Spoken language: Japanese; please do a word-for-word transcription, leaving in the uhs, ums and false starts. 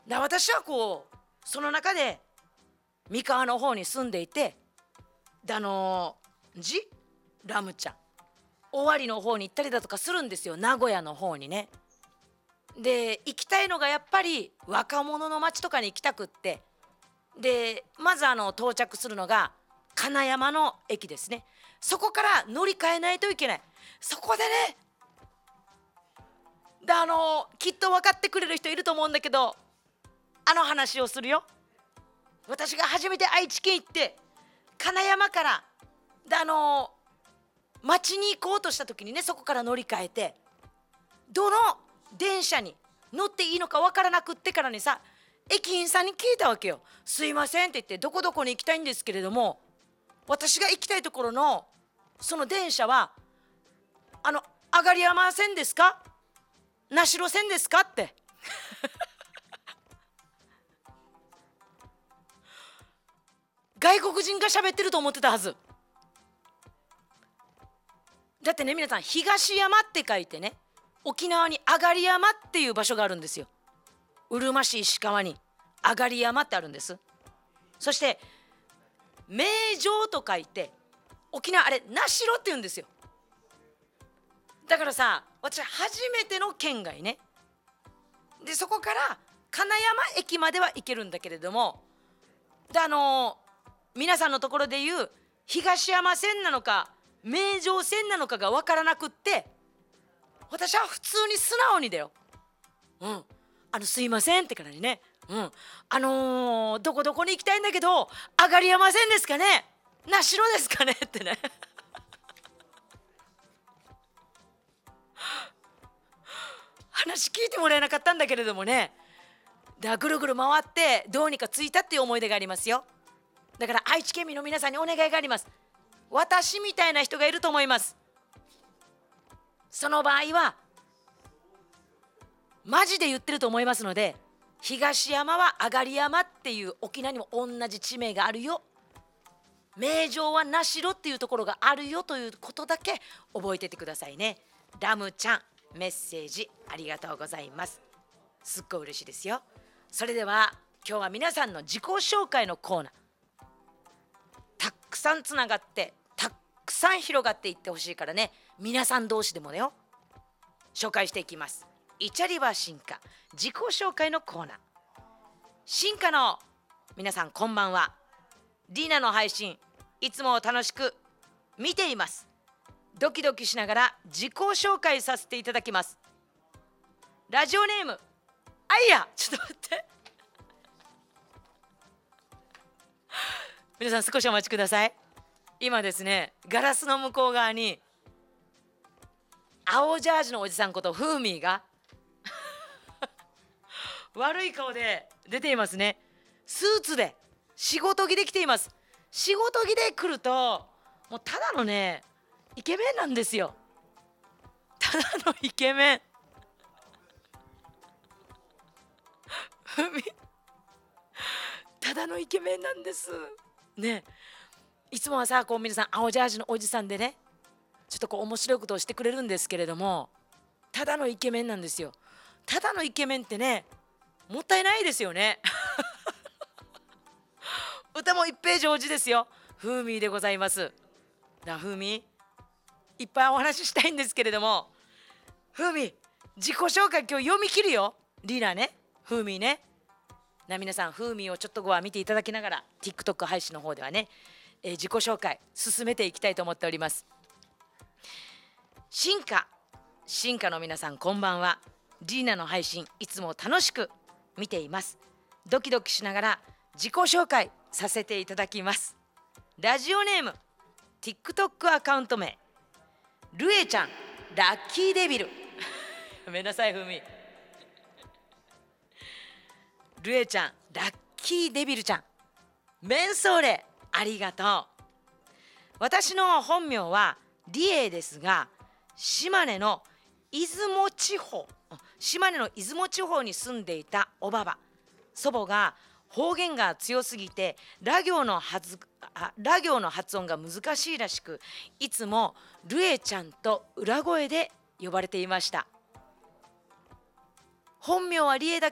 だ私はこうその中で三河の方に住んでいて、であのじラムちゃん尾張の方に行ったりだとかするんですよ、名古屋の方にね。で行きたいのがやっぱり若者の街とかに行きたくって、でまずあの到着するのが金山の駅ですね。そこから乗り換えないといけない。そこでね、であのきっと分かってくれる人いると思うんだけど、あの話をするよ。私が初めて愛知県行って金山からであの町に行こうとした時にね、そこから乗り換えてどの電車に乗っていいのか分からなくってからにさ、駅員さんに聞いたわけよ。すいませんって言って、どこどこに行きたいんですけれども、私が行きたいところのその電車はあの上山線ですか、名城線ですかって外国人が喋ってると思ってたはずだってね。皆さん、東山って書いてね、沖縄に上山っていう場所があるんですよ。うるま市石川に上山ってあるんです。そして名城と書いて沖縄あれ名城って言うんですよ。だからさ、私初めての県外ね。でそこから金山駅までは行けるんだけれども、であのー皆さんのところでいう東山線なのか名城線なのかが分からなくって、私は普通に素直にだよ、うん、あのすいませんってからにね、うん、あのー、どこどこに行きたいんだけど上山線ですかね、名城ですかねってね話聞いてもらえなかったんだけれどもね。だぐるぐる回ってどうにか着いたっていう思い出がありますよ。だから愛知県民の皆さんにお願いがあります。私みたいな人がいると思います。その場合はマジで言ってると思いますので、東山は上山っていう沖縄にも同じ地名があるよ、名城は名城っていうところがあるよということだけ覚えててくださいね。ラムちゃん、メッセージありがとうございます。すっごい嬉しいですよ。それでは今日は皆さんの自己紹介のコーナー、たくさんつながってたくさん広がっていってほしいからね、皆さん同士でもねよ紹介していきます。イチャリバー進化自己紹介のコーナー。進化の皆さんこんばんは。リーナの配信いつも楽しく見ています。ドキドキしながら自己紹介させていただきます。ラジオネームあいや、ちょっと待って皆さん少しお待ちください。今ですね、ガラスの向こう側に青ジャージのおじさんことフーミーが悪い顔で出ていますね。スーツで仕事着で来ています。仕事着で来るともうただのねイケメンなんですよ。ただのイケメンフーミーただのイケメンなんですね。いつもはさこう皆さん青ジャージのおじさんでね、ちょっとこう面白いことをしてくれるんですけれども、ただのイケメンなんですよ。ただのイケメンってねもったいないですよね歌も一平常時ですよ。フーミーでございます。なフーミーいっぱいお話ししたいんですけれども、フーミー自己紹介今日読み切るよ。リーナね、フーミーね。な皆さんフーミーをちょっとごは見ていただきながら TikTok 配信の方ではね、えー、自己紹介進めていきたいと思っております。進化進化の皆さんこんばんは。リーナの配信いつも楽しく見ています。ドキドキしながら自己紹介させていただきます。ラジオネーム TikTok アカウント名ルエちゃんラッキーデビルごめんなさいふみルエちゃんラッキーデビルちゃんメンソーレありがとう。私の本名はリエですが、島根の出雲地方島根の出雲地方に住んでいたおばば祖母が方言が強すぎてラ行の発ラ行の発音が難しいらしく、いつもルエちゃんと裏声で呼ばれていました。本名はリエだ